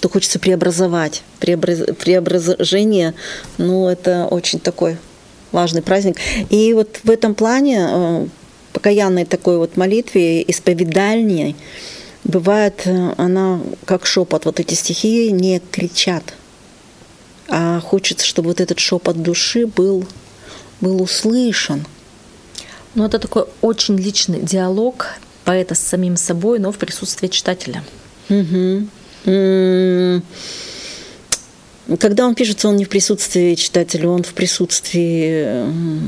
что хочется преобразовать. Преображение, ну, это очень такой важный праздник. И вот в этом плане покаянной такой вот молитве, исповедальней, бывает она как шепот. Вот эти стихи не кричат, а хочется, чтобы вот этот шепот души был услышан. Ну, это такой очень личный диалог поэта с самим собой, но в присутствии читателя. Угу. Когда он пишется, он не в присутствии читателя, он в присутствии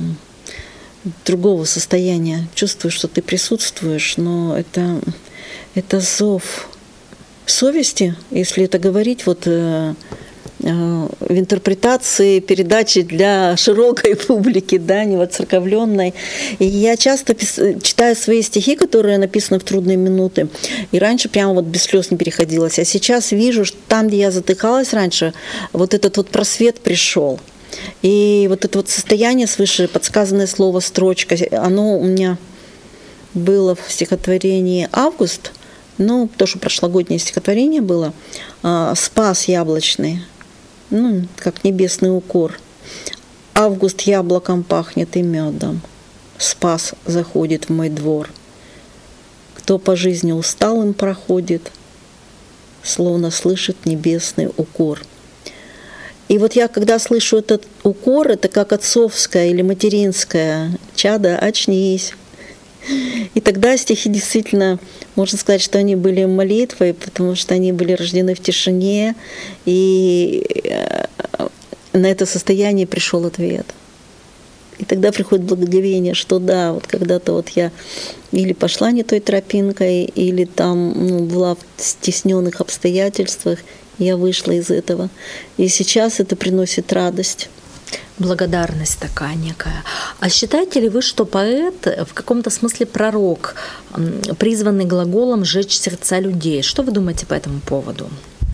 другого состояния. Чувствуешь, что ты присутствуешь, но это зов совести, если это говорить вот в интерпретации передачи для широкой публики, да, не воцерковленной. И я часто читаю свои стихи, которые написаны в трудные минуты, и раньше прямо вот без слез не переходилось. А сейчас вижу, что там, где я затыкалась раньше, вот этот вот просвет пришел. И вот это вот состояние свыше, подсказанное слово, строчка, оно у меня было в стихотворении «Август», ну, то, что прошлогоднее стихотворение было, «Спас яблочный», ну, как небесный укор. Август яблоком пахнет и медом. Спас заходит в мой двор. Кто по жизни усталым проходит, словно слышит небесный укор. И вот я, когда слышу этот укор, это как отцовское или материнское: «Чадо, очнись». И тогда стихи действительно, можно сказать, что они были молитвой, потому что они были рождены в тишине, и на это состояние пришел ответ. И тогда приходит благоговение, что да, вот когда-то вот я или пошла не той тропинкой, или там была в стесненных обстоятельствах, я вышла из этого. И сейчас это приносит радость. Благодарность такая некая. А считаете ли вы, что поэт в каком-то смысле пророк, призванный глаголом «жечь сердца людей»? Что вы думаете по этому поводу?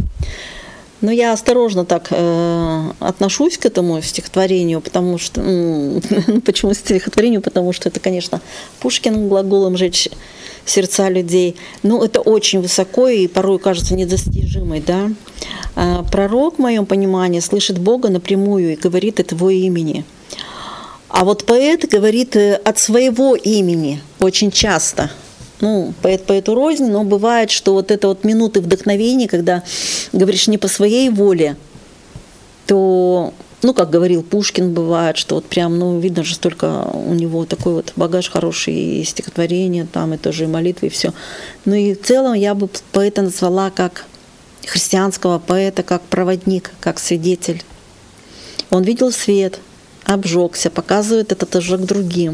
Ну, я осторожно так отношусь к этому стихотворению, потому что... почему стихотворению? Потому что это, конечно, Пушкин глаголом «жечь сердца людей». Ну, это очень высоко и порой кажется недостижимой, да. Пророк, в моем понимании, слышит Бога напрямую и говорит от Его имени. А вот поэт говорит от своего имени очень часто. Ну, поэт поэту рознь, но бывает, что вот это вот минуты вдохновения, когда говоришь не по своей воле, то, ну, как говорил Пушкин, бывает, что вот прям, ну, видно же, столько у него такой вот багаж хороший, и стихотворение там, и тоже и молитвы, и все. Ну и в целом я бы поэта назвала как христианского поэта, как проводник, как свидетель. Он видел свет, обжегся, показывает этот ожог другим.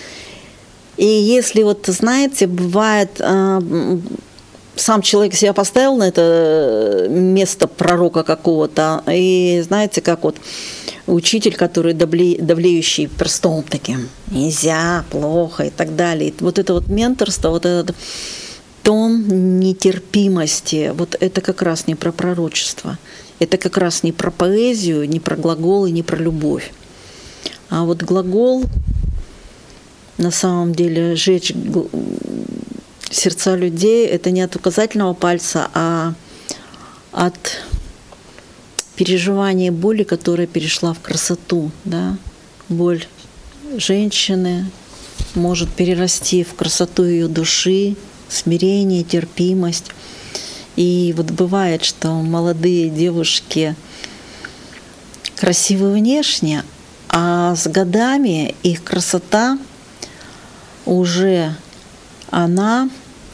И если вот, знаете, бывает, сам человек себя поставил на это место пророка какого-то, и знаете, как вот учитель, который давлеющий перстом таким, нельзя, плохо и так далее. Вот это вот менторство, вот этот тон нетерпимости, вот это как раз не про пророчество, это как раз не про поэзию, не про глаголы, не про любовь. А вот глагол, на самом деле, жечь сердца людей, это не от указательного пальца, а от переживания боли, которая перешла в красоту. Да? Боль женщины может перерасти в красоту ее души, смирение, терпимость. И вот бывает, что молодые девушки красивы внешне, а с годами их красота уже она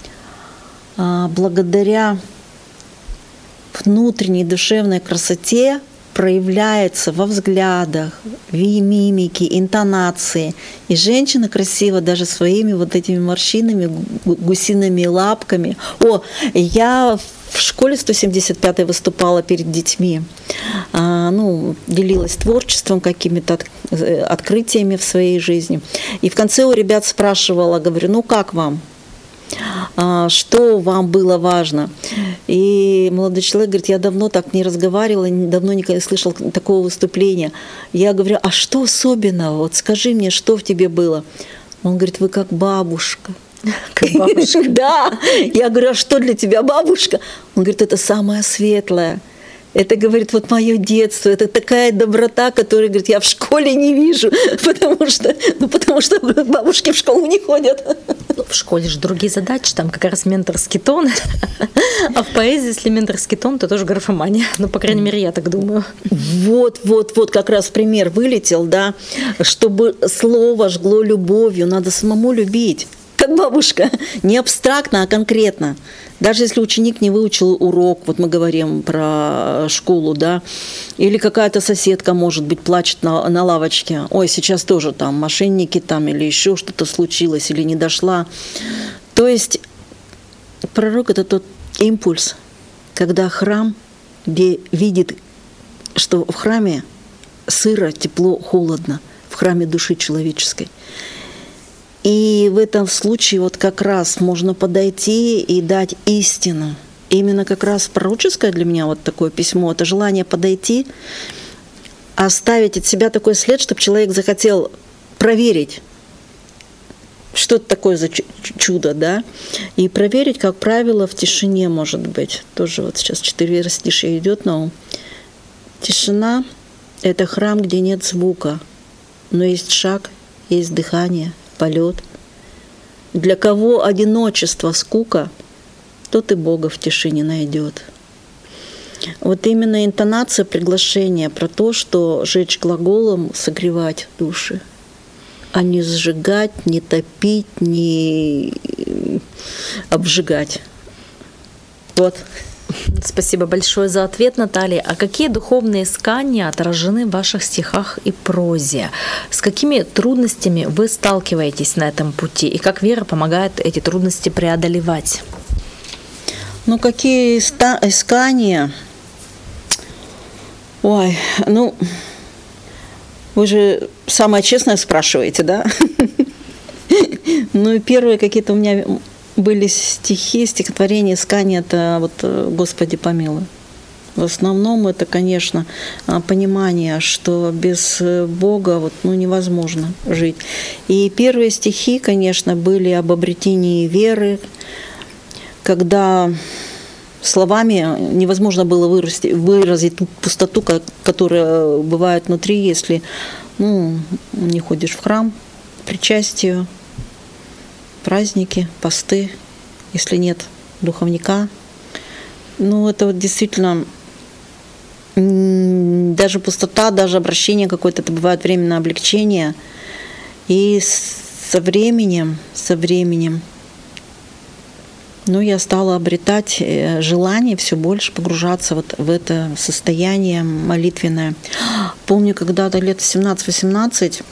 благодаря внутренней душевной красоте проявляется во взглядах, в мимике, интонации. И женщина красива даже своими вот этими морщинами, гусиными лапками. Я в школе 175-й выступала перед детьми. Делилась творчеством, какими-то открытиями в своей жизни. И в конце у ребят спрашивала, говорю, как вам? Что вам было важно? И молодой человек говорит, я давно так не разговаривала, давно не слышал такого выступления. Я говорю, а что особенного? Вот скажи мне, что в тебе было? Он говорит, вы как бабушка. Как бабушка. Да. Я говорю, а что для тебя бабушка? Он говорит, это самое светлое. Это, говорит, вот мое детство, это такая доброта, которую, говорит, я в школе не вижу, потому что бабушки в школу не ходят. В школе же другие задачи, там как раз менторский тон, а в поэзии, если менторский тон, то тоже графомания, ну, по крайней мере, я так думаю. Вот, как раз пример вылетел, да, чтобы слово жгло любовью, надо самому любить, как бабушка, не абстрактно, а конкретно. Даже если ученик не выучил урок, вот мы говорим про школу, да, или какая-то соседка, может быть, плачет на лавочке, ой, сейчас тоже там мошенники там, или еще что-то случилось, или не дошла. То есть пророк – это тот импульс, когда храм, где видит, что в храме сыро, тепло, холодно, в храме души человеческой. И в этом случае вот как раз можно подойти и дать истину. Именно как раз пророческое для меня вот такое письмо – это желание подойти, оставить от себя такой след, чтобы человек захотел проверить, что это такое за чудо, да? И проверить, как правило, в тишине, может быть. Тоже вот сейчас 4 стишья идет на ум. Тишина – это храм, где нет звука, но есть шаг, есть дыхание, полет. Для кого одиночество, скука, тот и Бога в тишине найдет. Вот именно интонация приглашения про то, что жечь глаголом – согревать души, а не сжигать, не топить, не обжигать. Вот. Спасибо большое за ответ, Наталья. А какие духовные искания отражены в ваших стихах и прозе? С какими трудностями вы сталкиваетесь на этом пути? И как вера помогает эти трудности преодолевать? Ну, какие искания? Ой, ну, вы же самое честное спрашиваете, да? Ну, и первые какие-то у меня были стихи, стихотворения, искания, это вот «Господи помилуй». В основном это, конечно, понимание, что без Бога вот, ну, невозможно жить. И первые стихи, конечно, были об обретении веры, когда словами невозможно было выразить ту пустоту, которая бывает внутри, если не ходишь в храм, к причастию, праздники, посты, если нет духовника. Ну, это вот действительно даже пустота, даже обращение какое-то, это бывает временное облегчение. И со временем, я стала обретать желание все больше погружаться вот в это состояние молитвенное. Помню, когда-то лет 17-18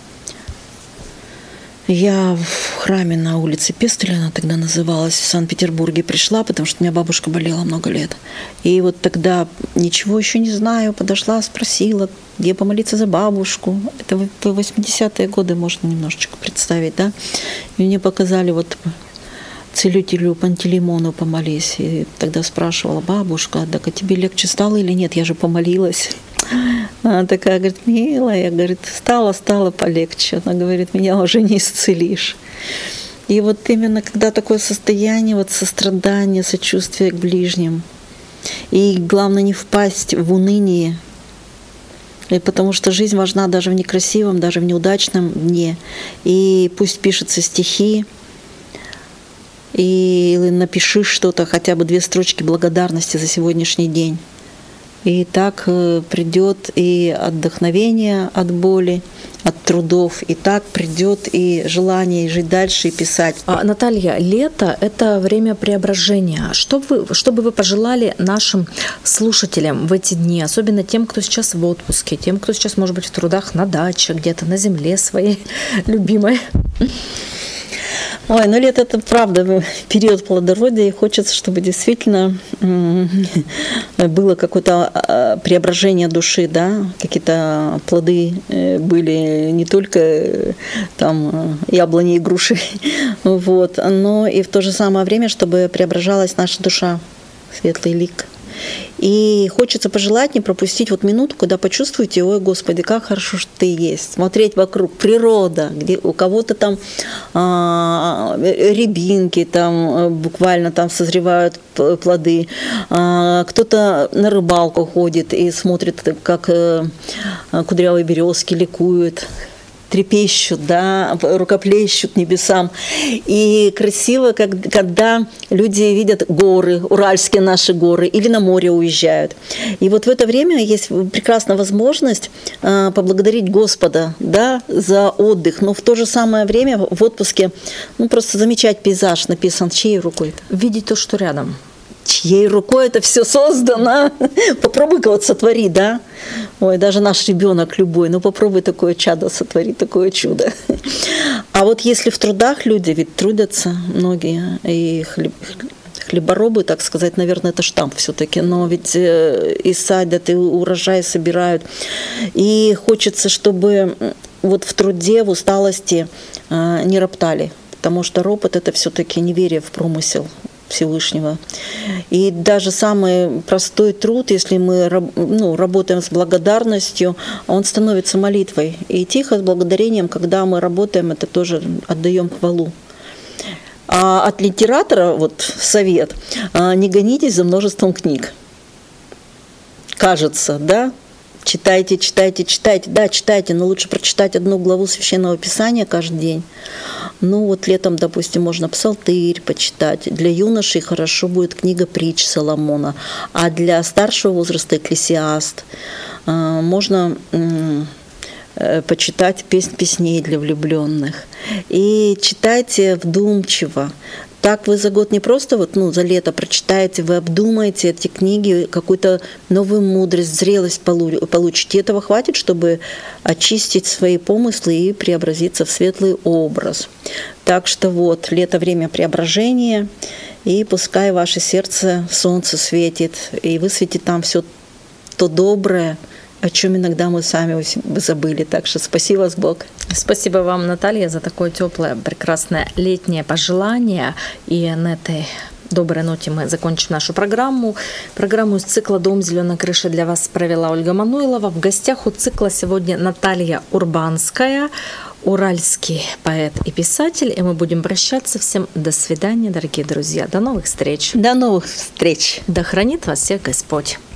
я в храме на улице Пестеля, она тогда называлась, в Санкт-Петербурге пришла, потому что у меня бабушка болела много лет. И вот тогда ничего еще не знаю, подошла, спросила, где помолиться за бабушку. Это в 80-е годы можно немножечко представить, да? И мне показали вот целителю Пантелеймону помолись. И тогда спрашивала бабушка, так а тебе легче стало или нет? Я же помолилась. Она такая, говорит, милая, говорит, стало полегче. Она говорит, меня уже не исцелишь. И вот именно когда такое состояние вот сострадания, сочувствия к ближним, и главное не впасть в уныние, и потому что жизнь важна даже в некрасивом, даже в неудачном дне. И пусть пишутся стихи, и напиши что-то, хотя бы 2 строчки благодарности за сегодняшний день. И так придет и отдохновение от боли, от трудов, и так придет и желание жить дальше и писать. Наталья, лето – это время преображения. Что бы вы пожелали нашим слушателям в эти дни, особенно тем, кто сейчас в отпуске, тем, кто сейчас, может быть, в трудах на даче, где-то на земле своей любимой? Ой, ну лето – это правда период плодородия, и хочется, чтобы действительно было какое-то преображение души, да, какие-то плоды были не только там яблони и груши, вот, но и в то же самое время, чтобы преображалась наша душа, светлый лик. И хочется пожелать не пропустить вот минуту, когда почувствуете, ой, Господи, как хорошо, что Ты есть. Смотреть вокруг, природа, где у кого-то там рябинки, там буквально там созревают плоды, кто-то на рыбалку ходит и смотрит, как кудрявые березки ликуют, трепещут, да, рукоплещут небесам. И красиво, когда люди видят горы, уральские наши горы, или на море уезжают. И вот в это время есть прекрасная возможность поблагодарить Господа, да, за отдых, но в то же самое время в отпуске просто замечать пейзаж, написан чьей рукой-то? Видеть то, что рядом. Чьей рукой это все создано? Попробуй-ка вот сотвори, да? Ой, даже наш ребенок любой, попробуй такое чадо сотворить, такое чудо. А вот если в трудах люди, ведь трудятся многие, и хлеборобы, так сказать, наверное, это штамп все-таки, но ведь и садят, и урожай собирают. И хочется, чтобы вот в труде, в усталости не роптали, потому что ропот – это все-таки неверие в промысел Всевышнего. И даже самый простой труд, если мы работаем с благодарностью, он становится молитвой. И тихо, с благодарением, когда мы работаем, это тоже отдаем хвалу. А от литератора, вот совет, не гонитесь за множеством книг. Кажется, да? Читайте. Да, читайте, но лучше прочитать одну главу Священного Писания каждый день. Вот летом, допустим, можно Псалтырь почитать. Для юношей хорошо будет книга притч Соломона, а для старшего возраста Экклесиаст. Можно почитать «Песнь песней для влюбленных». И читайте вдумчиво. Так вы за год не просто за лето прочитаете, вы обдумаете эти книги, какую-то новую мудрость, зрелость получите. И этого хватит, чтобы очистить свои помыслы и преобразиться в светлый образ. Так что лето – время преображения, и пускай ваше сердце солнце светит, и высветит там все то доброе, о чем иногда мы сами забыли. Так что спасибо вас, Бог. Спасибо вам, Наталья, за такое теплое, прекрасное летнее пожелание. И на этой доброй ноте мы закончим нашу программу. Программу из цикла «Дом зеленой крыши» для вас провела Ольга Мануйлова. В гостях у цикла сегодня Наталья Урбанская, уральский поэт и писатель. И мы будем прощаться. Всем до свидания, дорогие друзья. До новых встреч. До новых встреч. Да хранит вас всех Господь.